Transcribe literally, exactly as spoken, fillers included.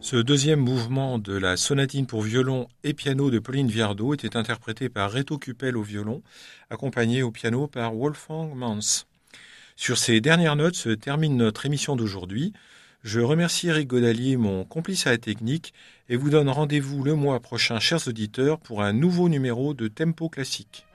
Ce deuxième mouvement de la sonatine pour violon et piano de Pauline Viardot était interprété par Reto Kuppel au violon, accompagné au piano par Wolfgang Mans. Sur ces dernières notes se termine notre émission d'aujourd'hui. Je remercie Eric Godalier, mon complice à la technique, et vous donne rendez-vous le mois prochain, chers auditeurs, pour un nouveau numéro de Tempo Classique.